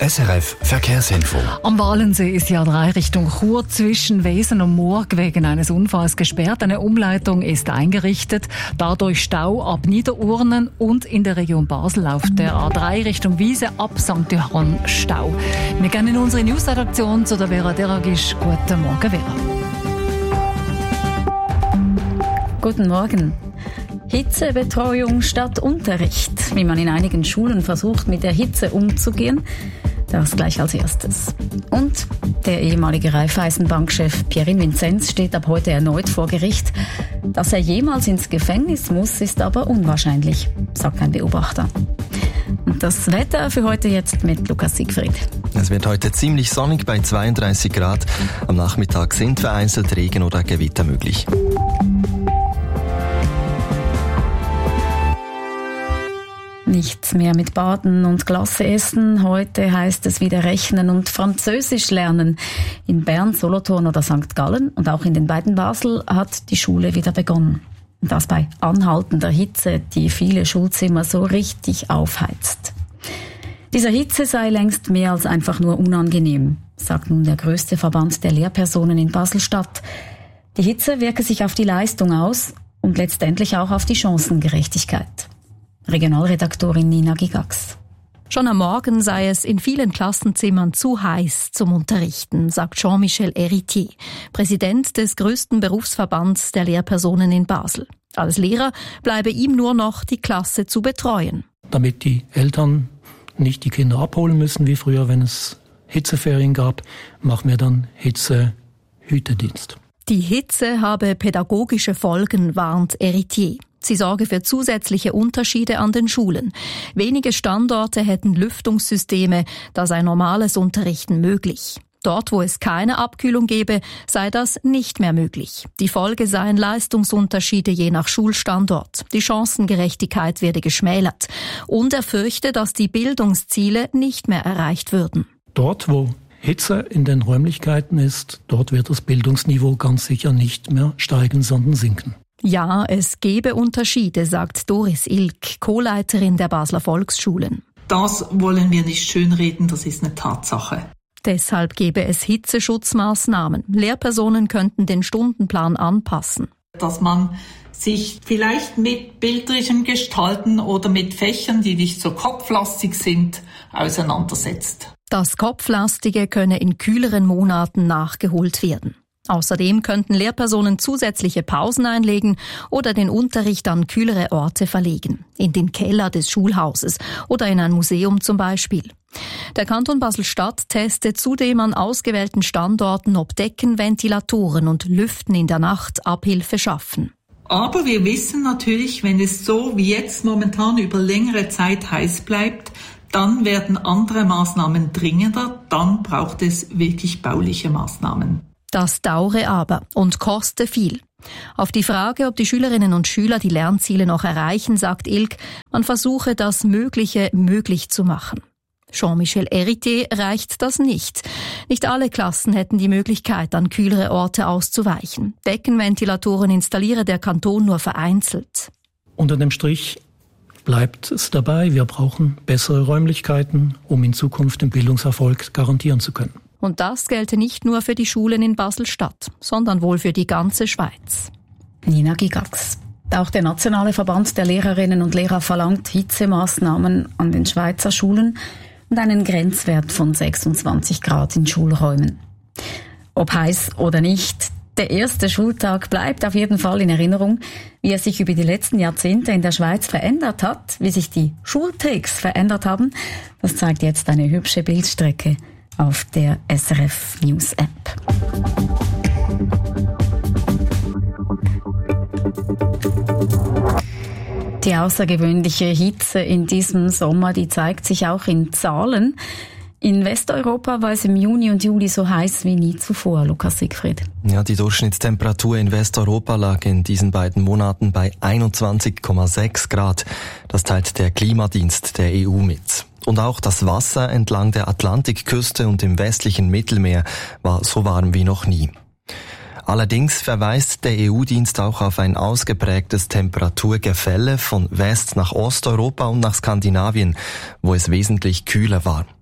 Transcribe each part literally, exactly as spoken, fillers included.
S R F Verkehrsinfo. Am Walensee ist die A drei Richtung Chur zwischen Wesen und Murg wegen eines Unfalls gesperrt. Eine Umleitung ist eingerichtet. Dadurch Stau ab Niederurnen und in der Region Basel auf der A drei Richtung Wiese ab Sankt Johann Stau. Wir gehen in unsere Newsredaktion zu der Vera Deragisch. Guten Morgen, Vera. Guten Morgen. Hitzebetreuung statt Unterricht. Wie man in einigen Schulen versucht, mit der Hitze umzugehen, das gleich als erstes. Und der ehemalige Raiffeisenbankchef Pierin Vinzenz steht ab heute erneut vor Gericht. Dass er jemals ins Gefängnis muss, ist aber unwahrscheinlich, sagt ein Beobachter. Und das Wetter für heute jetzt mit Lukas Siegfried. Es wird heute ziemlich sonnig bei zweiunddreißig Grad. Am Nachmittag sind vereinzelt Regen oder Gewitter möglich. Nichts mehr mit Baden und Glasse essen. Heute heißt es wieder Rechnen und Französisch lernen. In Bern, Solothurn oder Sankt Gallen und auch in den beiden Basel hat die Schule wieder begonnen. Und das bei anhaltender Hitze, die viele Schulzimmer so richtig aufheizt. Dieser Hitze sei längst mehr als einfach nur unangenehm, sagt nun der größte Verband der Lehrpersonen in Basel-Stadt. Die Hitze wirke sich auf die Leistung aus und letztendlich auch auf die Chancengerechtigkeit. Regionalredaktorin Nina Gigax. Schon am Morgen sei es in vielen Klassenzimmern zu heiß zum Unterrichten, sagt Jean-Michel Héritier, Präsident des größten Berufsverbands der Lehrpersonen in Basel. Als Lehrer bleibe ihm nur noch die Klasse zu betreuen. Damit die Eltern nicht die Kinder abholen müssen, wie früher, wenn es Hitzeferien gab, machen wir dann Hitzehütedienst. Die Hitze habe pädagogische Folgen, warnt Héritier. Sie sorge für zusätzliche Unterschiede an den Schulen. Wenige Standorte hätten Lüftungssysteme, da sei normales Unterrichten möglich. Dort, wo es keine Abkühlung gebe, sei das nicht mehr möglich. Die Folge seien Leistungsunterschiede je nach Schulstandort. Die Chancengerechtigkeit werde geschmälert. Und er fürchte, dass die Bildungsziele nicht mehr erreicht würden. Dort, wo Hitze in den Räumlichkeiten ist, dort wird das Bildungsniveau ganz sicher nicht mehr steigen, sondern sinken. Ja, es gebe Unterschiede, sagt Doris Ilk, Co-Leiterin der Basler Volksschulen. Das wollen wir nicht schönreden, das ist eine Tatsache. Deshalb gebe es Hitzeschutzmaßnahmen. Lehrpersonen könnten den Stundenplan anpassen. Dass man sich vielleicht mit bildlichem Gestalten oder mit Fächern, die nicht so kopflastig sind, auseinandersetzt. Das Kopflastige könne in kühleren Monaten nachgeholt werden. Außerdem könnten Lehrpersonen zusätzliche Pausen einlegen oder den Unterricht an kühlere Orte verlegen, in den Keller des Schulhauses oder in ein Museum zum Beispiel. Der Kanton Basel-Stadt testet zudem an ausgewählten Standorten, ob Decken, Ventilatoren und Lüften in der Nacht Abhilfe schaffen. Aber wir wissen natürlich, wenn es so wie jetzt momentan über längere Zeit heiß bleibt, dann werden andere Maßnahmen dringender, dann braucht es wirklich bauliche Maßnahmen. Das dauere aber und koste viel. Auf die Frage, ob die Schülerinnen und Schüler die Lernziele noch erreichen, sagt Ilk, man versuche das Mögliche möglich zu machen. Jean-Michel Héritier reicht das nicht. Nicht alle Klassen hätten die Möglichkeit, an kühlere Orte auszuweichen. Deckenventilatoren installiere der Kanton nur vereinzelt. Unter dem Strich bleibt es dabei, wir brauchen bessere Räumlichkeiten, um in Zukunft den Bildungserfolg garantieren zu können. Und das gelte nicht nur für die Schulen in Basel-Stadt, sondern wohl für die ganze Schweiz. Nina Gigax. Auch der Nationale Verband der Lehrerinnen und Lehrer verlangt Hitzemaßnahmen an den Schweizer Schulen und einen Grenzwert von sechsundzwanzig Grad in Schulräumen. Ob heiß oder nicht, der erste Schultag bleibt auf jeden Fall in Erinnerung, wie er sich über die letzten Jahrzehnte in der Schweiz verändert hat, wie sich die Schultricks verändert haben. Das zeigt jetzt eine hübsche Bildstrecke auf der S R F News App. Die außergewöhnliche Hitze in diesem Sommer, die zeigt sich auch in Zahlen. In Westeuropa war es im Juni und Juli so heiß wie nie zuvor, Lukas Siegfried. Ja, die Durchschnittstemperatur in Westeuropa lag in diesen beiden Monaten bei einundzwanzig Komma sechs Grad. Das teilt der Klimadienst der E U mit. Und auch das Wasser entlang der Atlantikküste und im westlichen Mittelmeer war so warm wie noch nie. Allerdings verweist der E U-Dienst auch auf ein ausgeprägtes Temperaturgefälle von West- nach Osteuropa und nach Skandinavien, wo es wesentlich kühler war.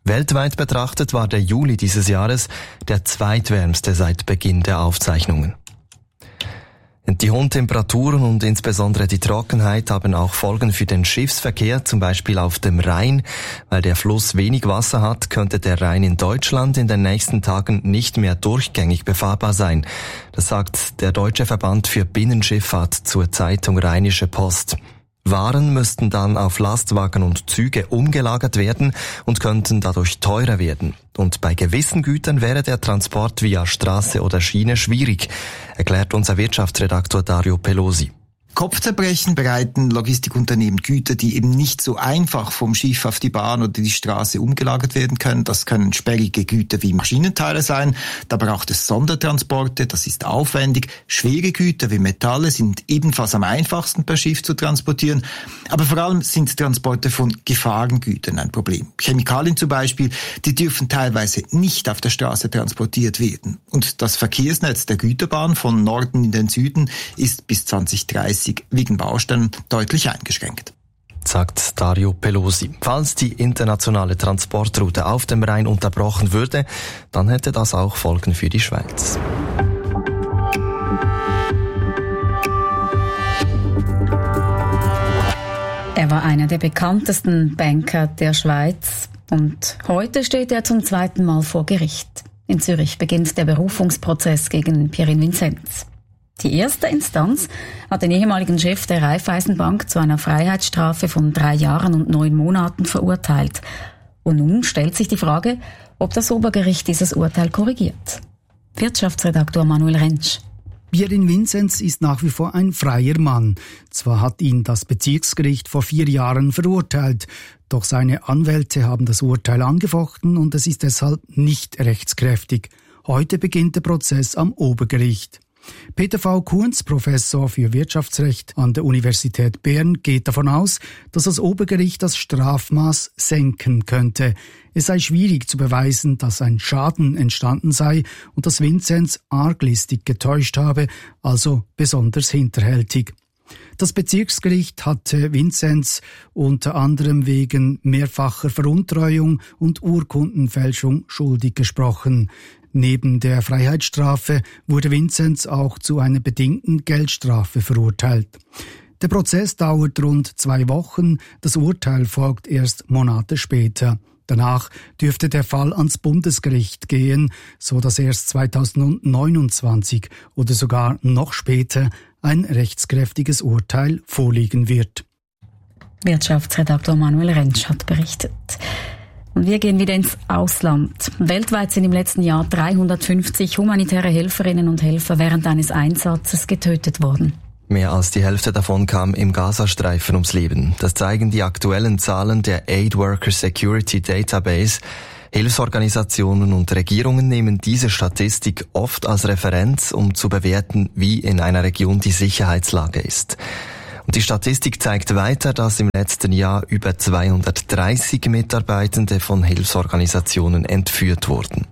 Weltweit betrachtet war der Juli dieses Jahres der zweitwärmste seit Beginn der Aufzeichnungen. Die hohen Temperaturen und insbesondere die Trockenheit haben auch Folgen für den Schiffsverkehr, zum Beispiel auf dem Rhein. Weil der Fluss wenig Wasser hat, könnte der Rhein in Deutschland in den nächsten Tagen nicht mehr durchgängig befahrbar sein. Das sagt der Deutsche Verband für Binnenschifffahrt zur Zeitung Rheinische Post. Waren müssten dann auf Lastwagen und Züge umgelagert werden und könnten dadurch teurer werden. Und bei gewissen Gütern wäre der Transport via Straße oder Schiene schwierig, erklärt unser Wirtschaftsredaktor Dario Pelosi. Kopfzerbrechen bereiten Logistikunternehmen Güter, die eben nicht so einfach vom Schiff auf die Bahn oder die Straße umgelagert werden können. Das können sperrige Güter wie Maschinenteile sein. Da braucht es Sondertransporte, das ist aufwendig. Schwere Güter wie Metalle sind ebenfalls am einfachsten per Schiff zu transportieren. Aber vor allem sind Transporte von Gefahrengütern ein Problem. Chemikalien zum Beispiel, die dürfen teilweise nicht auf der Straße transportiert werden. Und das Verkehrsnetz der Güterbahn von Norden in den Süden ist bis zwanzig dreißig wegen Baustellen deutlich eingeschränkt. Sagt Dario Pelosi. Falls die internationale Transportroute auf dem Rhein unterbrochen würde, dann hätte das auch Folgen für die Schweiz. Er war einer der bekanntesten Banker der Schweiz und heute steht er zum zweiten Mal vor Gericht. In Zürich beginnt der Berufungsprozess gegen Pierin Vinzenz. Die erste Instanz hat den ehemaligen Chef der Raiffeisenbank zu einer Freiheitsstrafe von drei Jahren und neun Monaten verurteilt. Und nun stellt sich die Frage, ob das Obergericht dieses Urteil korrigiert. Wirtschaftsredaktor Manuel Rentsch. Pierin Vinzenz ist nach wie vor ein freier Mann. Zwar hat ihn das Bezirksgericht vor vier Jahren verurteilt, doch seine Anwälte haben das Urteil angefochten und es ist deshalb nicht rechtskräftig. Heute beginnt der Prozess am Obergericht. Peter V. Kunz, Professor für Wirtschaftsrecht an der Universität Bern, geht davon aus, dass das Obergericht das Strafmaß senken könnte. Es sei schwierig zu beweisen, dass ein Schaden entstanden sei und dass Vinzenz arglistig getäuscht habe, also besonders hinterhältig. Das Bezirksgericht hatte Vinzenz unter anderem wegen mehrfacher Veruntreuung und Urkundenfälschung schuldig gesprochen. Neben der Freiheitsstrafe wurde Vinzenz auch zu einer bedingten Geldstrafe verurteilt. Der Prozess dauert rund zwei Wochen, das Urteil folgt erst Monate später. Danach dürfte der Fall ans Bundesgericht gehen, so dass erst zweitausendneunundzwanzig oder sogar noch später ein rechtskräftiges Urteil vorliegen wird. Wirtschaftsredaktor Manuel Rentsch hat berichtet. Und wir gehen wieder ins Ausland. Weltweit sind im letzten Jahr dreihundertfünfzig humanitäre Helferinnen und Helfer während eines Einsatzes getötet worden. Mehr als die Hälfte davon kam im Gazastreifen ums Leben. Das zeigen die aktuellen Zahlen der Aid Worker Security Database. Hilfsorganisationen und Regierungen nehmen diese Statistik oft als Referenz, um zu bewerten, wie in einer Region die Sicherheitslage ist. Und die Statistik zeigt weiter, dass im letzten Jahr über zweihundertdreißig Mitarbeitende von Hilfsorganisationen entführt wurden.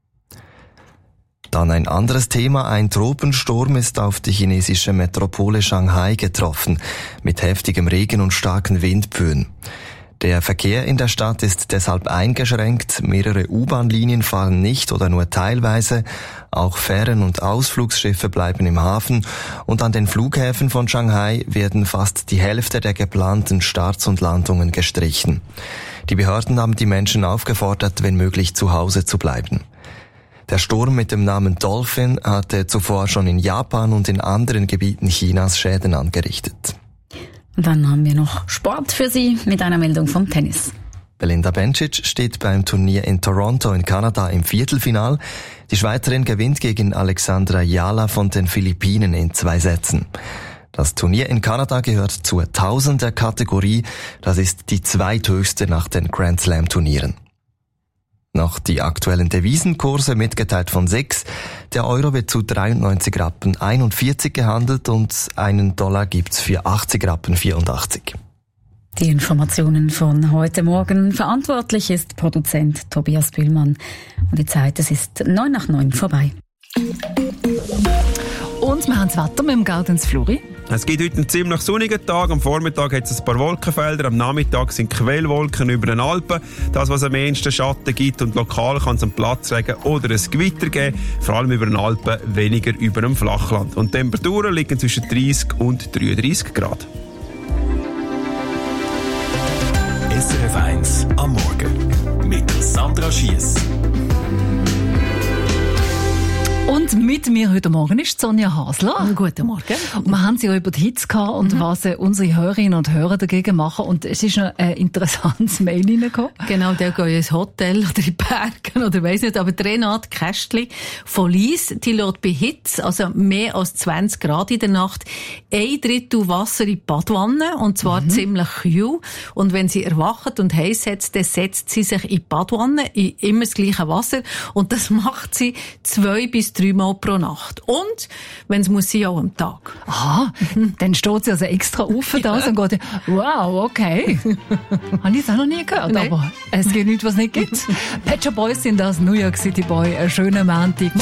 Dann ein anderes Thema. Ein Tropensturm ist auf die chinesische Metropole Shanghai getroffen, mit heftigem Regen und starken Windböen. Der Verkehr in der Stadt ist deshalb eingeschränkt, mehrere U-Bahn-Linien fahren nicht oder nur teilweise, auch Fähren und Ausflugsschiffe bleiben im Hafen und an den Flughäfen von Shanghai werden fast die Hälfte der geplanten Starts und Landungen gestrichen. Die Behörden haben die Menschen aufgefordert, wenn möglich zu Hause zu bleiben. Der Sturm mit dem Namen Dolphin hatte zuvor schon in Japan und in anderen Gebieten Chinas Schäden angerichtet. Und dann haben wir noch Sport für Sie mit einer Meldung vom Tennis. Belinda Bencic steht beim Turnier in Toronto in Kanada im Viertelfinal. Die Schweizerin gewinnt gegen Alexandra Jala von den Philippinen in zwei Sätzen. Das Turnier in Kanada gehört zur Tausender-Kategorie. Das ist die zweithöchste nach den Grand Slam-Turnieren. Noch die aktuellen Devisenkurse mitgeteilt von sechs. Der Euro wird zu dreiundneunzig Rappen einundvierzig gehandelt und einen Dollar gibt's für achtzig Rappen vierundachtzig. Die Informationen von heute Morgen. Verantwortlich ist Produzent Tobias Bühlmann. Und die Zeit, es ist neun nach neun vorbei. Und wir haben das Wetter mit dem Gaudenz Fluri. Es gibt heute einen ziemlich sonnigen Tag. Am Vormittag hat es ein paar Wolkenfelder, am Nachmittag sind Quellwolken über den Alpen. Das, was am ehesten Schatten gibt, und lokal kann es einen Platzregen oder ein Gewitter geben, vor allem über den Alpen, weniger über dem Flachland. Und die Temperaturen liegen zwischen dreißig und dreiunddreißig Grad. S R F eins am Morgen mit Sandra Schiess. Und mit mir heute Morgen ist Sonja Hasler. Guten Morgen. Und wir haben sie ja über die Hitze gehabt und mhm. was unsere Hörerinnen und Hörer dagegen machen. Und es ist noch ein interessantes Mail reingekommen. Genau, der geht ins Hotel oder in die Berge oder weiss nicht. Aber Renate Kästli von Lies, die lässt bei Hitze, also mehr als zwanzig Grad in der Nacht, ein Drittel Wasser in die Badwanne. Und zwar mhm. ziemlich kühl. Und wenn sie erwacht und heiß hat, dann setzt sie sich in die Badwanne, in immer das gleiche Wasser. Und das macht sie zwei bis dreimal pro Nacht. Und, wenn es muss sein, auch am Tag. Aha, dann steht sie also extra auf für das und geht, wow, okay. Habe ich jetzt auch noch nie gehört, Nein. aber es gibt nichts, was es nicht gibt. Pet Shop Boys sind das, New York City Boy, einen schönen Montag.